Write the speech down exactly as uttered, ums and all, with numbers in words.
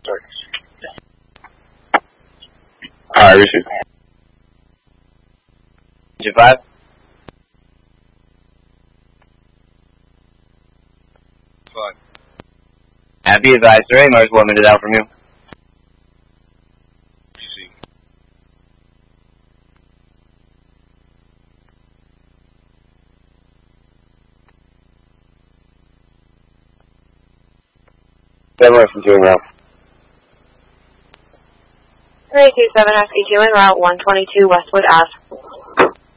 Alright, receive. Engine five. Five. Uh, be advised, sir, A Mars one minute out from you. Receive. Seven West from two en route. three two seven S E two en route one twenty-two Westwood Ave.